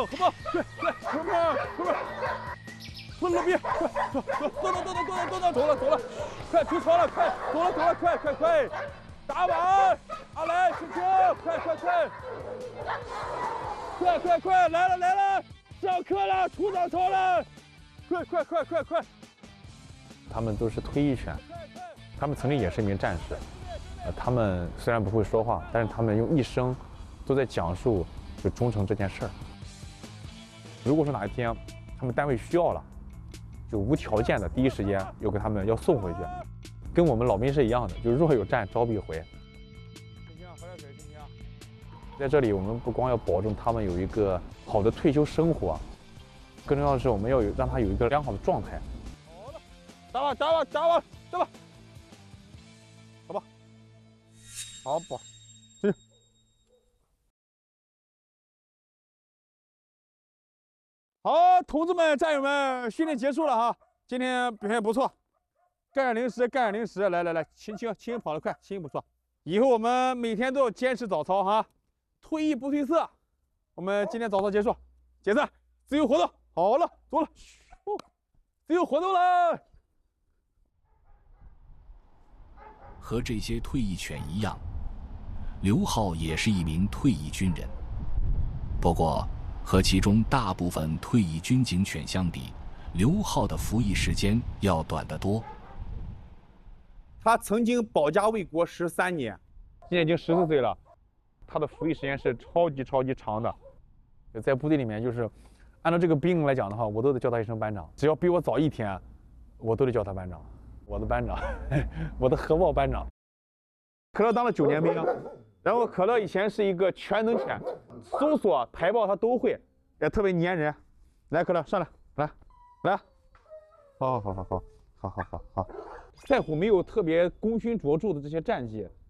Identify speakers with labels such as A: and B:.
A: 好不好？快，快点，村路边，快，走了，快出操了，快，走了，快，打板，阿来，轻，快，来了，上课了，出早操了，快！
B: 他们都是退役犬，他们曾经也是一名战士。他们虽然不会说话，但是他们用一生都在讲述就忠诚这件事儿。如果说哪一天他们单位需要了，就无条件的第一时间要给他们要送回去，跟我们老兵是一样的，就是若有战招必回。
A: 青青啊，喝点水，青青啊。
B: 在这里，我们不光要保证他们有一个好的退休生活，更重要的是我们要让他有一个良好的状态。
A: 好了，打吧，好吧，行。好，同志们、战友们，训练结束了哈，今天表现不错，干点零食，来，青跑得快，青不错。以后我们每天都要坚持早操哈，退役不褪色。我们今天早操结束，解散，自由活动。好了，走了，自由活动了。
C: 和这些退役犬一样，刘浩也是一名退役军人。不过，和其中大部分退役军警犬相比，刘浩的服役时间要短得多。
A: 他曾经保家卫国13年，
B: 现在已经14岁了，他的服役时间是超级长的。在部队里面，就是按照这个兵来讲的话，我都得叫他一声班长。只要比我早一天，我都得叫他班长。我的班长，我的核爆班长。可乐当了9年兵，然后可乐以前是一个全能犬，搜索、排爆他都会，也特别粘人。来，可乐上来，来，好，在乎没有特别功勋卓著的这些战绩，